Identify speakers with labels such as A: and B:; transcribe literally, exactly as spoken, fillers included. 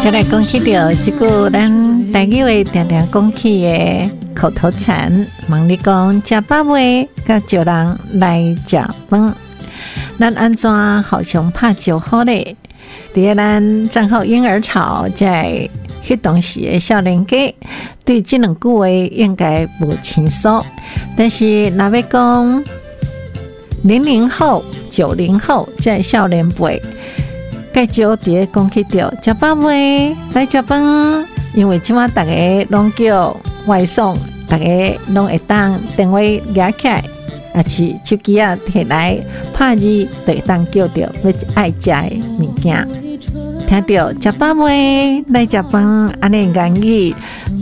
A: 再来讲起到这个咱台语话常常讲起的口头禅，问你讲食饱未？甲叫人来食饭，咱安怎互相拍招呼咧？伫咱战后婴儿潮在迄当时的少年家，对这两句话应该无清楚，但是若要讲零零后、九零后在少年辈，介少伫咧讲起着食饱未？来食饭，因为即马大家拢叫外送，大家拢会当电话拿起来，也是手机啊摕来拍字，就会当叫着要爱食的物件。听到食饱未？来食饭，安尼言语。